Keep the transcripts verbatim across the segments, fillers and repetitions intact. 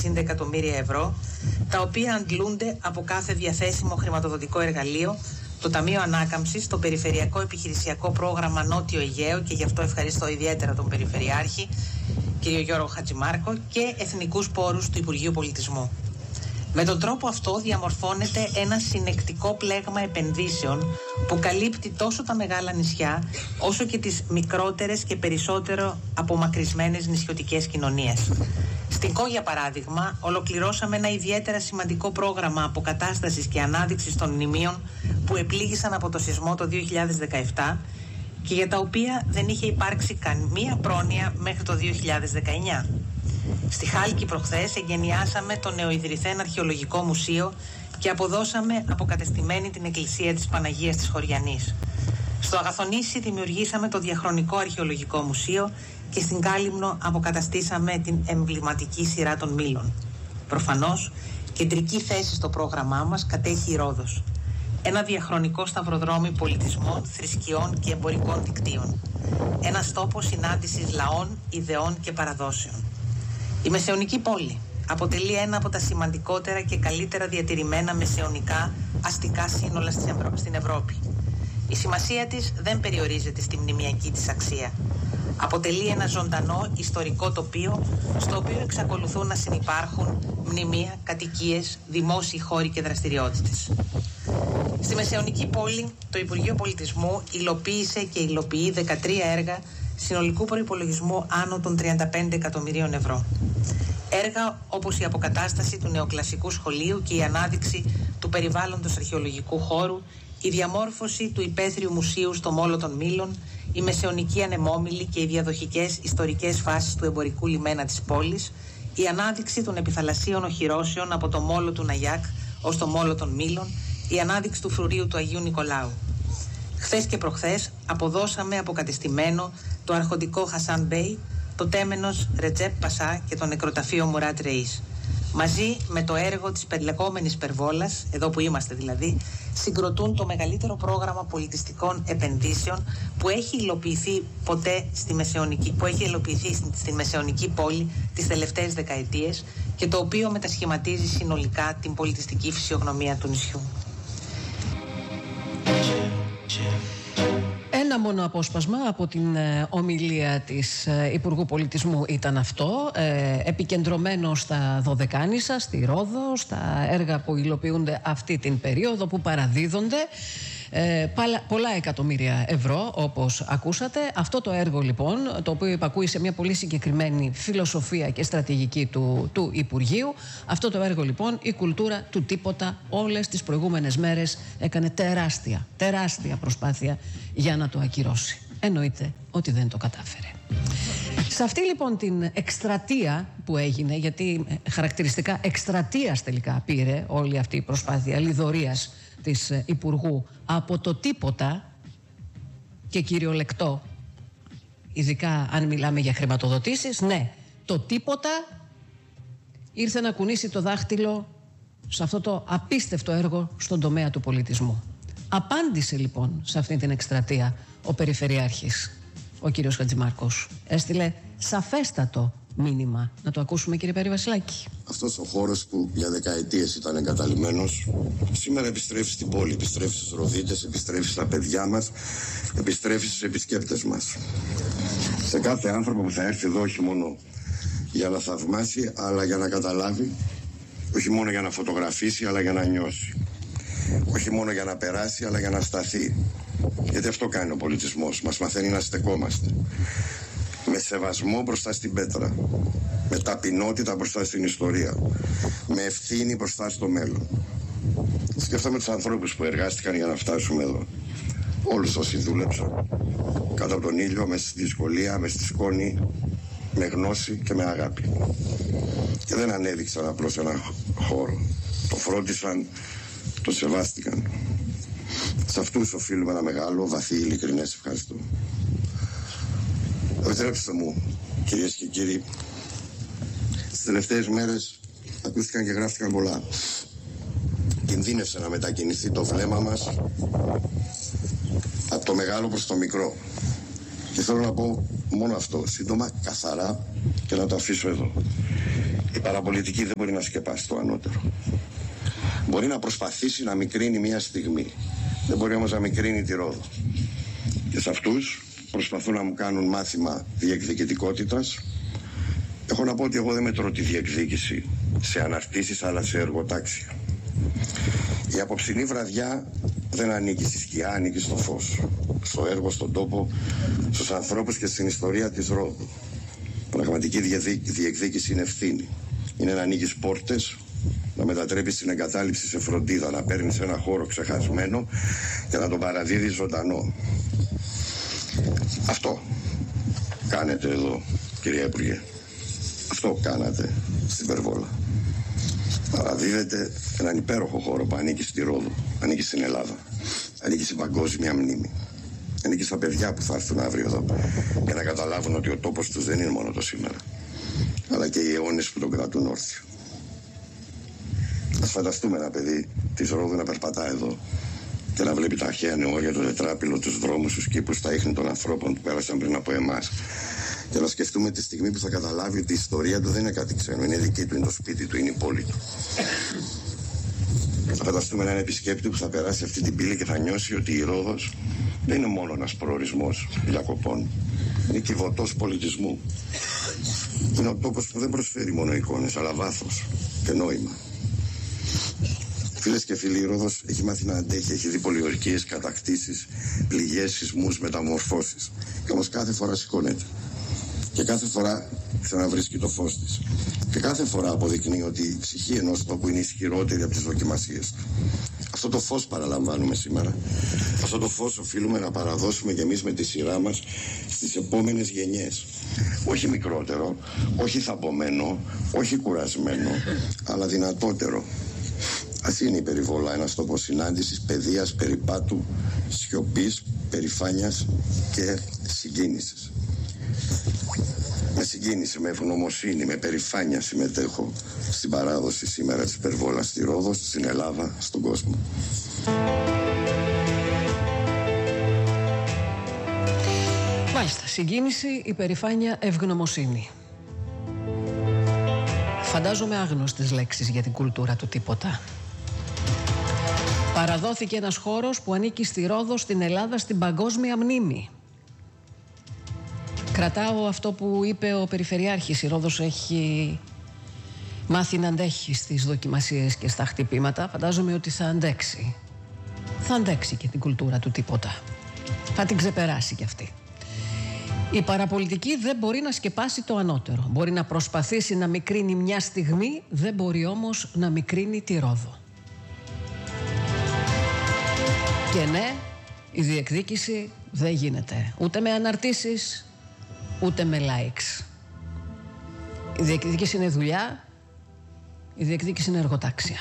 εξήντα εκατομμύρια ευρώ, τα οποία αντλούνται από κάθε διαθέσιμο χρηματοδοτικό εργαλείο, το Ταμείο Ανάκαμψης, το Περιφερειακό Επιχειρησιακό Πρόγραμμα Νότιο Αιγαίο, και γι' αυτό ευχαριστώ ιδιαίτερα τον Περιφερειάρχη, κ. Γιώργο Χατζημάρκο, και εθνικούς πόρους του Υπουργείου Πολιτισμού. Με τον τρόπο αυτό διαμορφώνεται ένα συνεκτικό πλέγμα επενδύσεων που καλύπτει τόσο τα μεγάλα νησιά όσο και τις μικρότερες και περισσότερο απομακρυσμένες νησιωτικές κοινωνίες. Στην Κό, για παράδειγμα, ολοκληρώσαμε ένα ιδιαίτερα σημαντικό πρόγραμμα αποκατάστασης και ανάδειξης των μνημείων που επλήγησαν από το σεισμό το δύο χιλιάδες δεκαεπτά και για τα οποία δεν είχε υπάρξει καμία πρόνοια μέχρι το δύο χιλιάδες δεκαεννιά. Στη Χάλκη προχθές εγκαινιάσαμε το νεοειδρυθέν αρχαιολογικό μουσείο και αποδώσαμε αποκατεστημένη την εκκλησία της Παναγίας της Χωριανής. Στο Αγαθονήσι δημιουργήσαμε το διαχρονικό αρχαιολογικό μουσείο και στην Κάλυμνο αποκαταστήσαμε την εμβληματική σειρά των Μήλων. Προφανώς, κεντρική θέση στο πρόγραμμά μας κατέχει η Ρόδος. Ένα διαχρονικό σταυροδρόμι πολιτισμών, θρησκειών και εμπορικών δικτύων. Ένας τόπος συνάντησης λαών, ιδεών και παραδόσεων. Η Μεσαιωνική πόλη αποτελεί ένα από τα σημαντικότερα και καλύτερα διατηρημένα μεσαιωνικά αστικά σύνολα στην Ευρώπη. Η σημασία της δεν περιορίζεται στη μνημειακή της αξία. Αποτελεί ένα ζωντανό ιστορικό τοπίο, στο οποίο εξακολουθούν να συνυπάρχουν μνημεία, κατοικίες, δημόσιοι χώροι και δραστηριότητες. Στη Μεσαιωνική πόλη, το Υπουργείο Πολιτισμού υλοποίησε και υλοποιεί δεκατρία έργα συνολικού προϋπολογισμού άνω των τριάντα πέντε εκατομμυρίων ευρώ. Έργα όπως η αποκατάσταση του νεοκλασικού σχολείου και η ανάδειξη του περιβάλλοντος αρχαιολογικού χώρου, η διαμόρφωση του υπαίθριου μουσείου στο Μόλο των Μήλων, η μεσαιωνική ανεμόμυλη και οι διαδοχικές ιστορικές φάσεις του εμπορικού λιμένα της πόλης, η ανάδειξη των επιθαλασσίων οχυρώσεων από το Μόλο του Ναγιάκ ως το Μόλο των Μήλων, η ανάδειξη του φρουρίου του Αγίου Νικολάου. Χθες και προχθές αποδώσαμε αποκατεστημένο το αρχοντικό Χασάν Μπέι, το τέμενος Ρετζέπ Πασά και το νεκροταφείο Μουράτ Ρεΐς. Μαζί με το έργο της περιλεκόμενης Περβόλας, εδώ που είμαστε δηλαδή, συγκροτούν το μεγαλύτερο πρόγραμμα πολιτιστικών επενδύσεων που έχει υλοποιηθεί ποτέ στη Μεσαιωνική, που έχει υλοποιηθεί στη Μεσαιωνική πόλη τις τελευταίες δεκαετίες και το οποίο μετασχηματίζει συνολικά την πολιτιστική φυσιογνωμία του νησιού. Ένα μόνο απόσπασμα από την ε, ομιλία της ε, Υπουργού Πολιτισμού ήταν αυτό, ε, επικεντρωμένο στα Δωδεκάνησα, στη Ρόδο, στα έργα που υλοποιούνται αυτή την περίοδο, που παραδίδονται ε, παλα, πολλά εκατομμύρια ευρώ, όπως ακούσατε. Αυτό το έργο λοιπόν, το οποίο υπακούει σε μια πολύ συγκεκριμένη φιλοσοφία και στρατηγική του, του Υπουργείου, αυτό το έργο λοιπόν, η κουλτούρα του τίποτα, όλες τις προηγούμενες μέρες έκανε τεράστια, τεράστια προσπάθεια για να το ακυρώσει. Εννοείται ότι δεν το κατάφερε. Σε αυτή λοιπόν την εκστρατεία που έγινε, γιατί χαρακτηριστικά εκστρατείας τελικά πήρε όλη αυτή η προσπάθεια λιδωρίας της Υπουργού από το τίποτα και κυριολεκτό, ειδικά αν μιλάμε για χρηματοδοτήσεις, ναι, το τίποτα ήρθε να κουνήσει το δάχτυλο σε αυτό το απίστευτο έργο στον τομέα του πολιτισμού. Απάντησε λοιπόν σε αυτή την εκστρατεία ο Περιφερειάρχης, ο κύριος Χατζημάρκος. Έστειλε σαφέστατο μήνυμα. Να το ακούσουμε, κύριε Πέρη Βασιλάκη. Αυτός ο χώρος που για δεκαετίες ήταν εγκαταλειμμένος, σήμερα επιστρέφει στην πόλη, επιστρέφει στους Ροδίτες, επιστρέφει στα παιδιά μας, επιστρέφει στους επισκέπτες μας. Σε κάθε άνθρωπο που θα έρθει εδώ, όχι μόνο για να θαυμάσει, αλλά για να καταλάβει, όχι μόνο για να φωτογραφίσει, αλλά για να νιώσει. Όχι μόνο για να περάσει, αλλά για να σταθεί. Γιατί αυτό κάνει ο πολιτισμός. Μας μαθαίνει να στεκόμαστε. Με σεβασμό μπροστά στην πέτρα. Με ταπεινότητα μπροστά στην ιστορία. Με ευθύνη μπροστά στο μέλλον. Σκέφτομαι τους ανθρώπους που εργάστηκαν για να φτάσουμε εδώ. Όλους όσοι δούλεψαν. Κάτω από τον ήλιο, μέσα στη δυσκολία, μέσα στη σκόνη. Με γνώση και με αγάπη. Και δεν ανέδειξαν απλώς ένα χώρο. Το φρόντισαν, το σεβάστηκαν. Σε αυτούς οφείλουμε ένα μεγάλο, βαθύ, ειλικρινές ευχαριστώ. Επιτρέψτε μου, κυρίες και κύριοι, στις τελευταίες μέρες ακούστηκαν και γράφτηκαν πολλά. Κινδύνευσε να μετακινηθεί το βλέμμα μας από το μεγάλο προς το μικρό. Και θέλω να πω μόνο αυτό, σύντομα, καθαρά, και να το αφήσω εδώ. Η παραπολιτική δεν μπορεί να σκεπάσει το ανώτερο. Μπορεί να προσπαθήσει να μικρύνει μια στιγμή. Δεν μπορεί όμως να μικρύνει τη Ρόδο. Και σε αυτούς προσπαθούν να μου κάνουν μάθημα διεκδικητικότητας. Έχω να πω ότι εγώ δεν μετρώ τη διεκδίκηση σε αναρτήσεις αλλά σε εργοτάξια. Η απόψινή βραδιά δεν ανήκει στη σκιά, ανήκει στο φως. Στο έργο, στον τόπο, στους ανθρώπους και στην ιστορία της Ρόδου. Πραγματική διεκδίκηση είναι ευθύνη. Είναι να ανοίγεις πόρτες, να μετατρέπεις την εγκατάλειψη σε φροντίδα, να παίρνεις ένα χώρο ξεχασμένο και να τον παραδίδεις ζωντανό. Αυτό κάνετε εδώ, κυρία Υπουργέ. Αυτό κάνατε στην Περβόλα. Παραδίδετε έναν υπέροχο χώρο που ανήκει στη Ρόδο, ανήκει στην Ελλάδα, ανήκει στην παγκόσμια μνήμη. Ανήκει στα παιδιά που θα έρθουν αύριο εδώ για να καταλάβουν ότι ο τόπος τους δεν είναι μόνο το σήμερα, αλλά και οι αιώνες που τον κρατούν όρθιο. Ας φανταστούμε ένα παιδί της Ρόδου να περπατά εδώ και να βλέπει τα αρχαία νεόρια, το τετράπυλο, τους δρόμους, τους κήπους, τα ίχνη των ανθρώπων που πέρασαν πριν από εμάς. Και να σκεφτούμε τη στιγμή που θα καταλάβει ότι η ιστορία του δεν είναι κάτι ξένο, είναι δική του, είναι το σπίτι του, είναι η πόλη του. Θα φανταστούμε έναν επισκέπτη που θα περάσει αυτή την πύλη και θα νιώσει ότι η Ρόδος δεν είναι μόνο ένας προορισμός διακοπών. Είναι κυβωτός πολιτισμού. Είναι ο τόπος που δεν προσφέρει μόνο εικόνες, αλλά βάθος και νόημα. Φίλες και φίλοι, η Ρόδος έχει μάθει να αντέχει, έχει δει πολιορκίες, κατακτήσεις, πληγές, σεισμούς, μεταμορφώσεις. Και όμως κάθε φορά σηκώνεται. Και κάθε φορά ξαναβρίσκει το φως της. Και κάθε φορά αποδεικνύει ότι η ψυχή ενός τόπου είναι ισχυρότερη από τις δοκιμασίες του. Αυτό το φως παραλαμβάνουμε σήμερα. Αυτό το φως οφείλουμε να παραδώσουμε κι εμείς με τη σειρά μας στις επόμενες γενιές. Όχι μικρότερο, όχι θαμπομένο, όχι κουρασμένο, αλλά δυνατότερο. Ας είναι η Περιβόλα ένας τόπος συνάντησης, παιδείας, περιπάτου, σιωπής, περηφάνειας και συγκίνησης. Με συγκίνηση, με ευγνωμοσύνη, με περηφάνεια συμμετέχω στην παράδοση σήμερα της Περβόλας στη Ρόδο, στην Ελλάδα, στον κόσμο. Μάλιστα, συγκίνηση, υπερηφάνεια, ευγνωμοσύνη. Φαντάζομαι άγνωστες λέξεις για την κουλτούρα του τίποτα. Παραδόθηκε ένας χώρος που ανήκει στη Ρόδο, στην Ελλάδα, στην παγκόσμια μνήμη. Κρατάω αυτό που είπε ο Περιφερειάρχης. Η Ρόδος έχει μάθει να αντέχει στις δοκιμασίες και στα χτυπήματα. Φαντάζομαι ότι θα αντέξει. Θα αντέξει και την κουλτούρα του τίποτα. Θα την ξεπεράσει κι αυτή. Η παραπολιτική δεν μπορεί να σκεπάσει το ανώτερο. Μπορεί να προσπαθήσει να μικρύνει μια στιγμή, δεν μπορεί όμως να μικρύνει τη Ρόδο. Και ναι, η διεκδίκηση δεν γίνεται ούτε με αναρτήσεις, ούτε με likes. Η διεκδίκηση είναι δουλειά, η διεκδίκηση είναι εργοτάξια.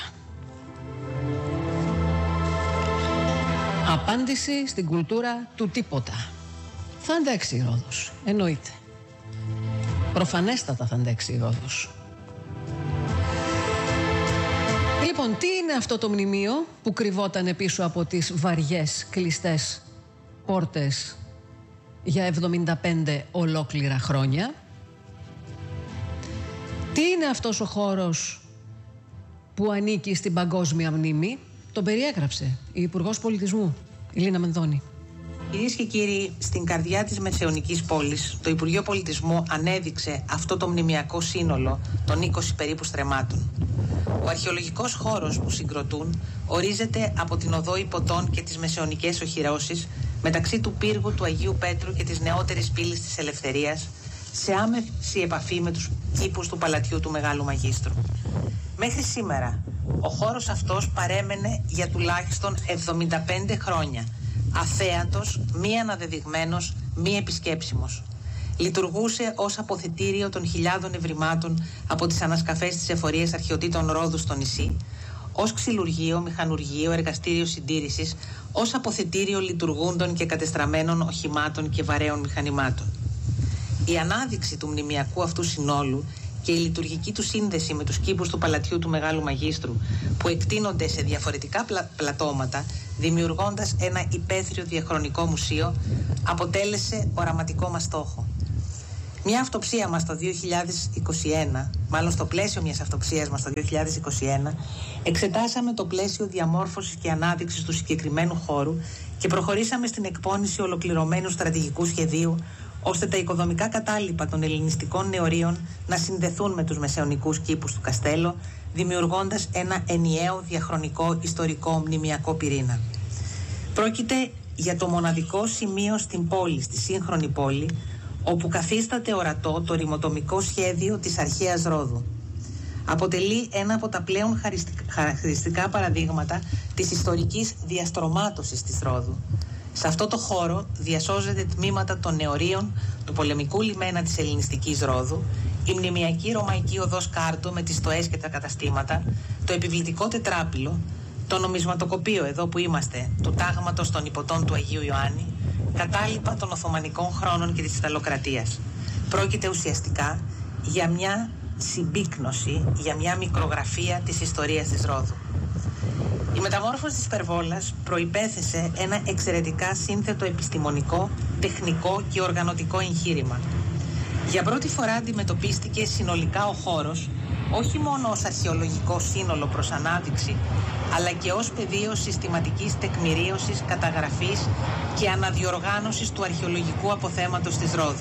Απάντηση στην κουλτούρα του τίποτα. Θα αντέξει η Ρόδος, εννοείται. Προφανέστατα θα αντέξει η Ρόδος. Λοιπόν, τι είναι αυτό το μνημείο που κρυβόταν πίσω από τις βαριές κλειστές πόρτες για εβδομήντα πέντε ολόκληρα χρόνια? Τι είναι αυτός ο χώρος που ανήκει στην παγκόσμια μνήμη? Τον περιέγραψε η Υπουργός Πολιτισμού, η Λίνα Μενδώνη. Κυρίες και κύριοι, στην καρδιά της μεσαιωνικής πόλης, το Υπουργείο Πολιτισμού ανέδειξε αυτό το μνημιακό σύνολο των είκοσι περίπου στρεμμάτων. Ο αρχαιολογικός χώρος που συγκροτούν ορίζεται από την οδό Υποτών και τις μεσαιωνικές οχυρώσεις μεταξύ του πύργου του Αγίου Πέτρου και της νεότερης πύλης της Ελευθερίας, σε άμεση επαφή με τους κήπους του παλατιού του Μεγάλου Μαγίστρου. Μέχρι σήμερα, ο χώρος αυτός παρέμενε για τουλάχιστον εβδομήντα πέντε χρόνια, αθέατος, μη αναδεδειγμένος, μη επισκέψιμος. Λειτουργούσε ως αποθετήριο των χιλιάδων ευρημάτων από τις ανασκαφές της εφορίας αρχαιοτήτων Ρόδου στο νησί, ως ξυλουργείο, μηχανουργείο, εργαστήριο συντήρησης, ως αποθετήριο λειτουργούντων και κατεστραμμένων οχημάτων και βαρέων μηχανημάτων. Η ανάδειξη του μνημιακού αυτού συνόλου και η λειτουργική του σύνδεση με τους κήπους του παλατιού του Μεγάλου Μαγίστρου, που εκτείνονται σε διαφορετικά πλα... πλατώματα, δημιουργώντας ένα υπαίθριο διαχρονικό μουσείο, αποτέλεσε οραματικό μας στόχο. Μια αυτοψία μας το δύο χιλιάδες είκοσι ένα, μάλλον στο πλαίσιο μιας αυτοψίας μας το δύο χιλιάδες είκοσι ένα, εξετάσαμε το πλαίσιο διαμόρφωσης και ανάδειξης του συγκεκριμένου χώρου και προχωρήσαμε στην εκπόνηση ολοκληρωμένου στρατηγικού σχεδίου, ώστε τα οικοδομικά κατάλοιπα των ελληνιστικών νεωρίων να συνδεθούν με τους μεσαιωνικούς κήπους του Καστέλο, δημιουργώντας ένα ενιαίο διαχρονικό ιστορικό μνημιακό πυρήνα. Πρόκειται για το μοναδικό σημείο στην πόλη, στη σύγχρονη πόλη, όπου καθίσταται ορατό το ρημοτομικό σχέδιο της αρχαίας Ρόδου. Αποτελεί ένα από τα πλέον χαρακτηριστικά παραδείγματα της ιστορικής διαστρωμάτωσης της Ρόδου. Σε αυτό το χώρο διασώζεται τμήματα των νεωρίων του πολεμικού λιμένα της ελληνιστικής Ρόδου, η μνημιακή ρωμαϊκή οδός Κάρτο με τις στοές και τα καταστήματα, το επιβλητικό τετράπυλο, το νομισματοκοπείο εδώ που είμαστε, του τάγματος των υποτών του Αγίου Ιωάννη, κατάλοιπα των Οθωμανικών χρόνων και της Ιταλοκρατίας. Πρόκειται ουσιαστικά για μια συμπίκνωση, για μια μικρογραφία της ιστορίας της Ρόδου. Η μεταμόρφωση της υπερβόλας προϋπέθεσε ένα εξαιρετικά σύνθετο επιστημονικό, τεχνικό και οργανωτικό εγχείρημα. Για πρώτη φορά αντιμετωπίστηκε συνολικά ο χώρος, όχι μόνο ως αρχαιολογικό σύνολο προς ανάδειξη, αλλά και ως πεδίο συστηματικής τεκμηρίωσης, καταγραφής και αναδιοργάνωσης του αρχαιολογικού αποθέματος της Ρόδου.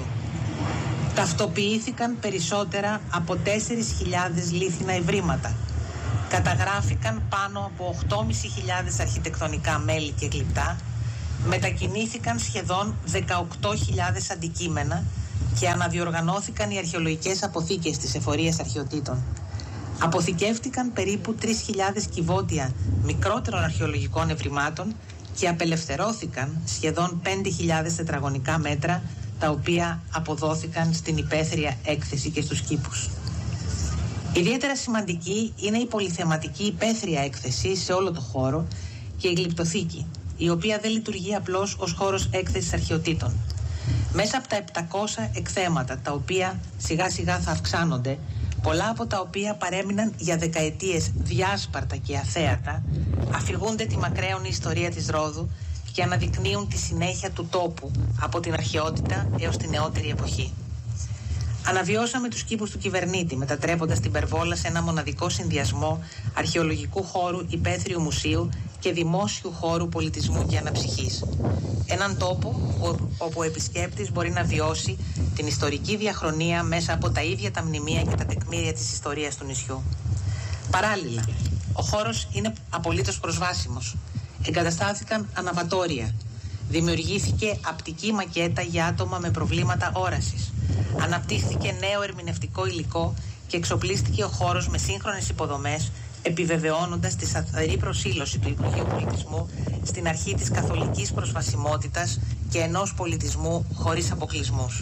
Ταυτοποιήθηκαν περισσότερα από τέσσερις χιλιάδες λίθινα ευρήματα. Καταγράφηκαν πάνω από οκτώ χιλιάδες πεντακόσια αρχιτεκτονικά μέλη και γλυπτά, μετακινήθηκαν σχεδόν δεκαοκτώ χιλιάδες αντικείμενα και αναδιοργανώθηκαν οι αρχαιολογικές αποθήκες της εφορίας αρχαιοτήτων. Αποθηκεύτηκαν περίπου τρεις χιλιάδες κυβότια μικρότερων αρχαιολογικών ευρημάτων και απελευθερώθηκαν σχεδόν πέντε χιλιάδες τετραγωνικά μέτρα, τα οποία αποδόθηκαν στην υπαίθρια έκθεση και στους κήπους. Ιδιαίτερα σημαντική είναι η πολυθεματική υπαίθρια έκθεση σε όλο το χώρο και η γλυπτοθήκη, η οποία δεν λειτουργεί απλώς ως χώρος έκθεσης αρχαιοτήτων. Μέσα από τα επτακόσια εκθέματα, τα οποία σιγά σιγά θα αυξάνονται, πολλά από τα οποία παρέμειναν για δεκαετίες διάσπαρτα και αθέατα, αφηγούνται τη μακραίωνη ιστορία της Ρόδου και αναδεικνύουν τη συνέχεια του τόπου από την αρχαιότητα έως τη νεότερη εποχή. Αναβιώσαμε τους κήπους του κυβερνήτη, μετατρέποντας την Περβόλα σε ένα μοναδικό συνδυασμό αρχαιολογικού χώρου, υπαίθριου μουσείου και δημόσιου χώρου πολιτισμού και αναψυχής. Έναν τόπο όπου ο επισκέπτης μπορεί να βιώσει την ιστορική διαχρονία μέσα από τα ίδια τα μνημεία και τα τεκμήρια της ιστορίας του νησιού. Παράλληλα, ο χώρος είναι απολύτως προσβάσιμος. Εγκαταστάθηκαν αναβατόρια. Δημιουργήθηκε απτική μακέτα για άτομα με προβλήματα όρασης. Αναπτύχθηκε νέο ερμηνευτικό υλικό και εξοπλίστηκε ο χώρος με σύγχρονες υποδομές, επιβεβαιώνοντας τη σταθερή προσήλωση του Υπουργείου Πολιτισμού στην αρχή της καθολικής προσβασιμότητας και ενός πολιτισμού χωρίς αποκλεισμούς.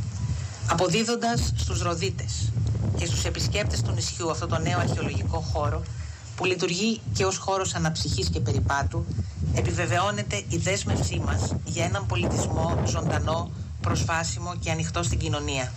Αποδίδοντας στους Ροδίτες και στους επισκέπτες του νησιού αυτό το νέο αρχαιολογικό χώρο, που λειτουργεί και ως χώρος αναψυχής και περιπάτου, επιβεβαιώνεται η δέσμευσή μας για έναν πολιτισμό ζωντανό, προσβάσιμο και ανοιχτό στην κοινωνία.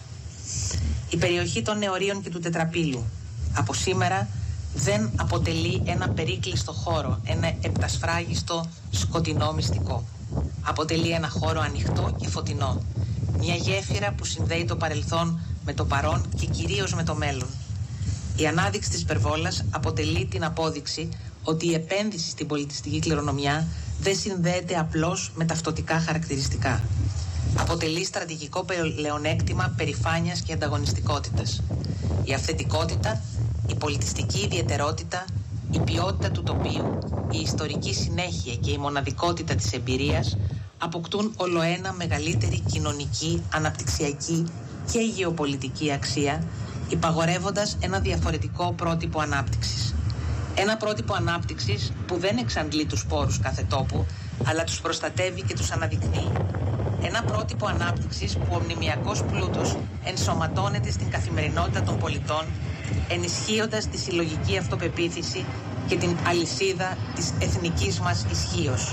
Η περιοχή των Νεωρίων και του Τετραπύλου από σήμερα δεν αποτελεί ένα περίκλειστο χώρο, ένα επτασφράγιστο σκοτεινό μυστικό. Αποτελεί ένα χώρο ανοιχτό και φωτεινό. Μια γέφυρα που συνδέει το παρελθόν με το παρόν και κυρίως με το μέλλον. Η ανάδειξη της Περβόλας αποτελεί την απόδειξη ότι η επένδυση στην πολιτιστική κληρονομιά δεν συνδέεται απλώς με ταυτοτικά χαρακτηριστικά. Αποτελεί στρατηγικό πλεονέκτημα περηφάνειας και ανταγωνιστικότητας. Η αυθεντικότητα, η πολιτιστική ιδιαιτερότητα, η ποιότητα του τοπίου, η ιστορική συνέχεια και η μοναδικότητα της εμπειρίας αποκτούν ολοένα μεγαλύτερη κοινωνική, αναπτυξιακή και γεωπολιτική αξία, υπαγορεύοντας ένα διαφορετικό πρότυπο ανάπτυξης. Ένα πρότυπο ανάπτυξης που δεν εξαντλεί τους πόρους κάθε τόπου, αλλά τους προστατεύει και τους αναδεικνύει. Ένα πρότυπο ανάπτυξης που ο μνημιακός πλούτος ενσωματώνεται στην καθημερινότητα των πολιτών, ενισχύοντας τη συλλογική αυτοπεποίθηση και την αλυσίδα της εθνικής μας ισχύος.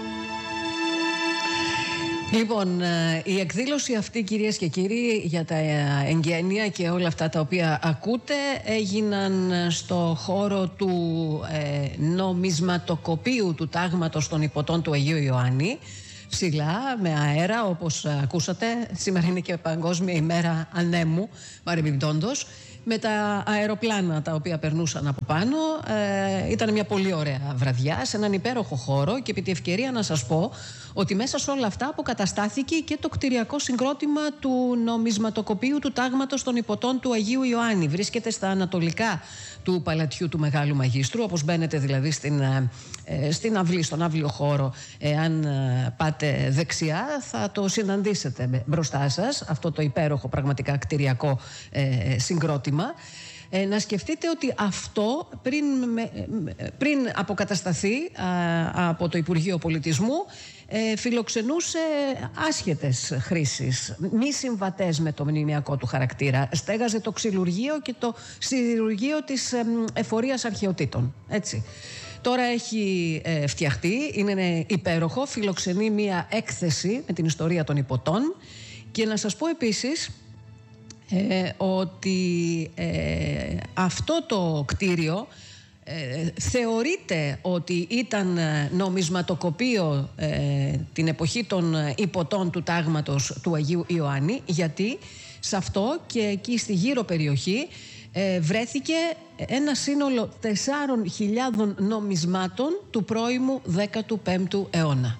Λοιπόν, η εκδήλωση αυτή, κυρίες και κύριοι, για τα εγγένεια και όλα αυτά τα οποία ακούτε, έγιναν στο χώρο του ε, νομισματοκοπείου του τάγματος των υποτών του Αγίου Ιωάννη, ψηλά, με αέρα, όπως ακούσατε. Σήμερα είναι και Παγκόσμια ημέρα ανέμου, παρεμπιπτόντως. Με τα αεροπλάνα τα οποία περνούσαν από πάνω. Ε, ήταν μια πολύ ωραία βραδιά σε έναν υπέροχο χώρο και επί τη ευκαιρία να σας πω ότι μέσα σε όλα αυτά αποκαταστάθηκε και το κτηριακό συγκρότημα του νομισματοκοπείου του τάγματος των Ιπποτών του Αγίου Ιωάννη. Βρίσκεται στα ανατολικά του παλατιού του Μεγάλου Μαγίστρου, όπως μπαίνετε δηλαδή στην, ε, στην αυλή, στον αύλιο χώρο. Εάν ε, πάτε δεξιά θα το συναντήσετε μπροστά σας, αυτό το υπέροχο πραγματικά κτηριακό ε, συγκρότημα. Ε, να σκεφτείτε ότι αυτό πριν, με, πριν αποκατασταθεί α, από το Υπουργείο Πολιτισμού ε, φιλοξενούσε άσχετες χρήσεις, μη συμβατές με το μνημιακό του χαρακτήρα. Στέγαζε το ξυλουργείο και το σιδηρουργείο της ε, εφορίας αρχαιοτήτων. Έτσι. Τώρα έχει ε, φτιαχτεί, είναι υπέροχο, φιλοξενεί μια έκθεση με την ιστορία των Ιπποτών. Και να σας πω επίσης Ε, ότι ε, αυτό το κτίριο ε, θεωρείται ότι ήταν νομισματοκοπείο ε, την εποχή των Ιπποτών του τάγματος του Αγίου Ιωάννη, γιατί σε αυτό και εκεί στη γύρω περιοχή ε, βρέθηκε ένα σύνολο τεσσάρων χιλιάδων νομισμάτων του πρώιμου δέκατου πέμπτου αιώνα.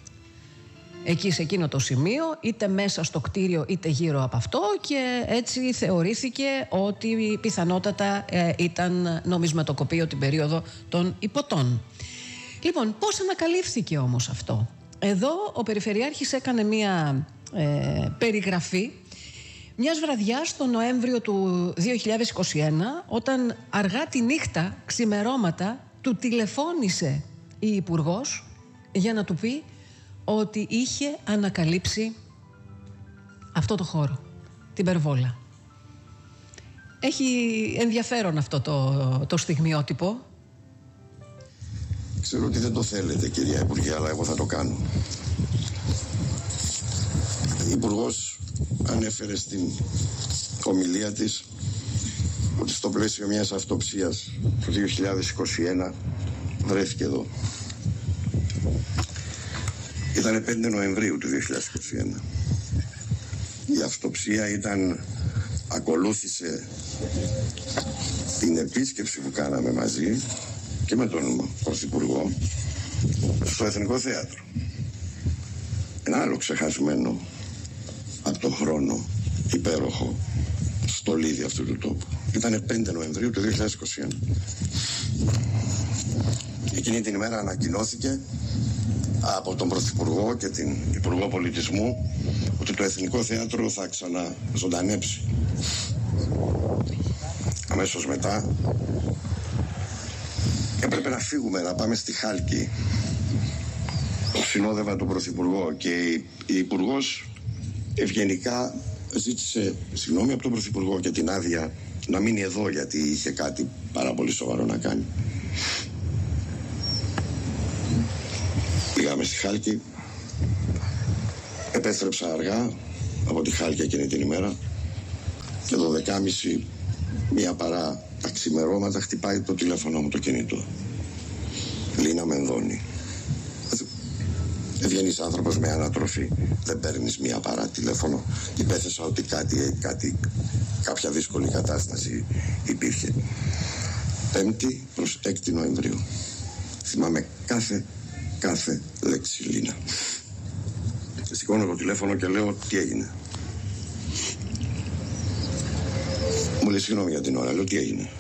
Εκεί σε εκείνο το σημείο, είτε μέσα στο κτίριο είτε γύρω από αυτό, και έτσι θεωρήθηκε ότι πιθανότατα ε, ήταν νομισματοκοπείο την περίοδο των Ιπποτών. Λοιπόν, πώς ανακαλύφθηκε όμως αυτό? Εδώ ο Περιφερειάρχης έκανε μία ε, περιγραφή μιας βραδιάς τον Νοέμβριο του δύο χιλιάδες είκοσι ένα, όταν αργά τη νύχτα, ξημερώματα, του τηλεφώνησε η Υπουργός για να του πει ότι είχε ανακαλύψει αυτό το χώρο, την Περβόλα. Έχει ενδιαφέρον αυτό το, το στιγμιότυπο. Ξέρω ότι δεν το θέλετε, κυρία Υπουργέ, αλλά εγώ θα το κάνω. Η Υπουργός ανέφερε στην ομιλία της ότι στο πλαίσιο μιας αυτοψίας του δύο χιλιάδες είκοσι ένα βρέθηκε εδώ. Ήταν πέντε Νοεμβρίου του δύο χιλιάδες είκοσι ένα. Η αυτοψία ήταν, ακολούθησε την επίσκεψη που κάναμε μαζί και με τον Πρωθυπουργό στο Εθνικό Θέατρο. Ένα άλλο ξεχασμένο από τον χρόνο υπέροχο στολίδι αυτού του τόπου. Ήταν πέντε Νοεμβρίου του δύο χιλιάδες είκοσι ένα. Εκείνη την ημέρα ανακοινώθηκε από τον Πρωθυπουργό και την Υπουργό Πολιτισμού ότι το Εθνικό Θέατρο θα ξαναζωντανέψει. Αμέσως μετά έπρεπε να φύγουμε, να πάμε στη Χάλκη. Συνόδευα τον Πρωθυπουργό και η Υπουργός ευγενικά ζήτησε συγγνώμη από τον Πρωθυπουργό και την άδεια να μείνει εδώ, γιατί είχε κάτι πάρα πολύ σοβαρό να κάνει. Πήγαμε στη Χάλκη, επέστρεψα αργά από τη Χάλκη εκείνη την ημέρα και το δεκάμιση, μία παρά τα ξημερώματα, χτυπάει το τηλέφωνο μου το κινητό. Λίνα Μενδώνη. Ευγενής άνθρωπος με ανατροφή. Δεν παίρνεις μία παρά τηλέφωνο. Υπέθεσα ότι κάτι, κάτι, κάποια δύσκολη κατάσταση υπήρχε. Πέμπτη προς έκτη Νοεμβρίου. Θυμάμαι κάθε κάθε λέξη, Λίνα. Σηκώνω το τηλέφωνο και λέω τι έγινε. Μου λέει συγγνώμη για την ώρα, λέω τι έγινε.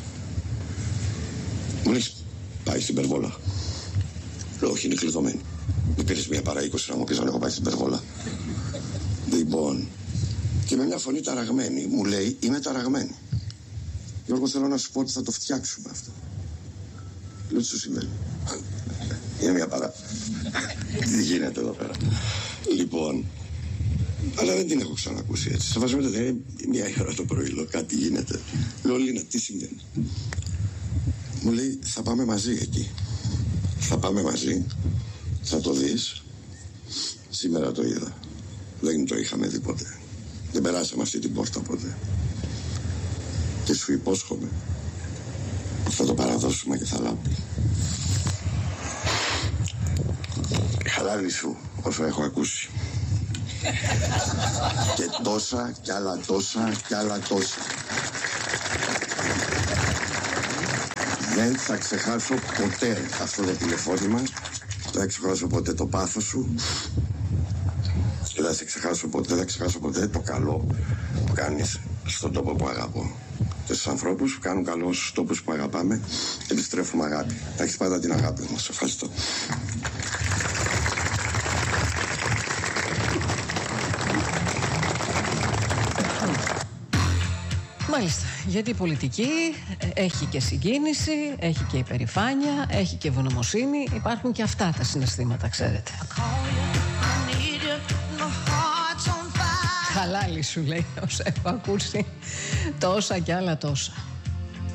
Μου λέει πάει στην Περβόλα. Λέω όχι, είναι κλειδωμένη. Μου πήρες μία παρά είκοσι να μου πεις αν έχω πάει στην Περβόλα. Λοιπόν, και με μια φωνή ταραγμένη μου λέει είμαι ταραγμένη. Γιώργο, θέλω να σου πω ότι θα το φτιάξουμε αυτό. Λέω τι σου συμβαίνει? Είναι μια παρά. Τι γίνεται εδώ πέρα? Λοιπόν, αλλά δεν την έχω ξανακούσει έτσι. Στο βάζουμε δεν είναι μια ώρα το πρωί, λέω κάτι γίνεται. Λέω Λίνα, τι συμβαίνει? Μου λέει θα πάμε μαζί εκεί. Θα πάμε μαζί. Θα το δεις. Σήμερα το είδα. Δεν το είχαμε δει ποτέ. Δεν περάσαμε αυτή την πόρτα ποτέ. Και σου υπόσχομαι θα το παραδώσουμε και θα λάμπει. Χαλάρι σου, όσο έχω ακούσει. Και τόσα κι άλλα τόσα κι άλλα τόσα. Δεν θα ξεχάσω ποτέ αυτό το τηλεφώνημα. Δεν θα ξεχάσω ποτέ το πάθος σου. Και δεν θα ξεχάσω ποτέ, δεν θα ξεχάσω ποτέ το καλό που κάνεις στον τόπο που αγαπώ. Και στους ανθρώπους που κάνουν καλό στους τόπους που αγαπάμε, επιστρέφουμε αγάπη. Θα έχεις πάντα την αγάπη μας. Ευχαριστώ. Μάλιστα, γιατί η πολιτική έχει και συγκίνηση, έχει και υπερηφάνεια, έχει και ευγνωμοσύνη. Υπάρχουν και αυτά τα συναισθήματα, ξέρετε. Χαλάλι σου λέει, όσα έχω ακούσει, τόσα κι άλλα τόσα.